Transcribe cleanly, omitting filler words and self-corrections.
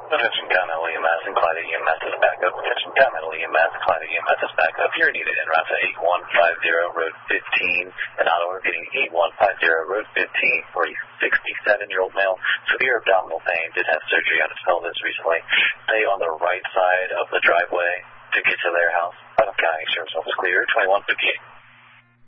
Attention Continental EMS and Clyde EMS is back up. Attention Continental EMS, Clyde EMS is back up. You're needed en route to 8150 Road 15 in Ottawa. Repeating 8150 Road 15 for a 67-year-old male. Severe abdominal pain. Did have surgery on his pelvis recently. Stay on the right side of the driveway to get to their house. Final county, service office clear. 2158.